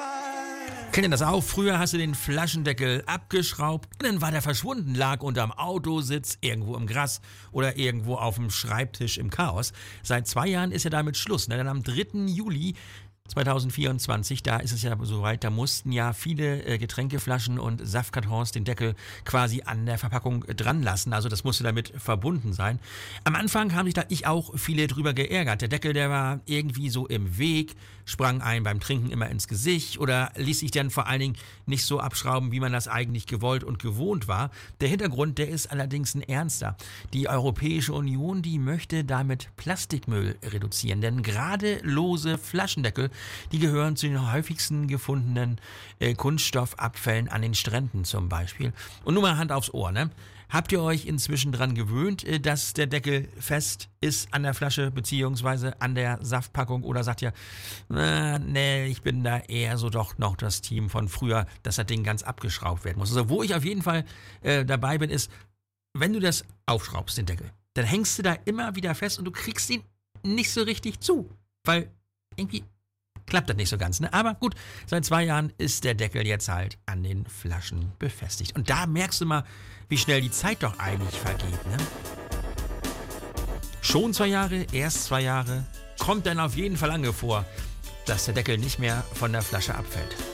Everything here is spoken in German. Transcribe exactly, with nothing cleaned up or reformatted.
Kennt ihr das auch? Früher hast du den Flaschendeckel abgeschraubt und dann war der verschwunden, lag unterm Autositz, irgendwo im Gras oder irgendwo auf dem Schreibtisch im Chaos. Seit zwei Jahren ist ja damit Schluss. Denn am dritten Juli zweitausendvierundzwanzig, da ist es ja soweit, da mussten ja viele äh, Getränkeflaschen und Saftkartons den Deckel quasi an der Verpackung dran lassen. Also das musste damit verbunden sein. Am Anfang haben sich da ich auch viele drüber geärgert. Der Deckel, der war irgendwie so im Weg, sprang einem beim Trinken immer ins Gesicht oder ließ sich dann vor allen Dingen nicht so abschrauben, wie man das eigentlich gewollt und gewohnt war. Der Hintergrund, der ist allerdings ein ernster. Die Europäische Union, die möchte damit Plastikmüll reduzieren, denn gerade lose Flaschendeckel, die gehören zu den häufigsten gefundenen äh, Kunststoffabfällen an den Stränden zum Beispiel. Und nun mal Hand aufs Ohr, ne? Habt ihr euch inzwischen dran gewöhnt, äh, dass der Deckel fest ist an der Flasche beziehungsweise an der Saftpackung? Oder sagt ihr, äh, nee, ich bin da eher so doch noch das Team von früher, dass das Ding ganz abgeschraubt werden muss? Also wo ich auf jeden Fall äh, dabei bin, ist, wenn du das aufschraubst, den Deckel, dann hängst du da immer wieder fest und du kriegst ihn nicht so richtig zu, weil irgendwie klappt das nicht so ganz, ne? Aber gut, seit zwei Jahren ist der Deckel jetzt halt an den Flaschen befestigt. Und da merkst du mal, wie schnell die Zeit doch eigentlich vergeht, ne? Schon zwei Jahre, erst zwei Jahre, kommt dann auf jeden Fall lange vor, dass der Deckel nicht mehr von der Flasche abfällt.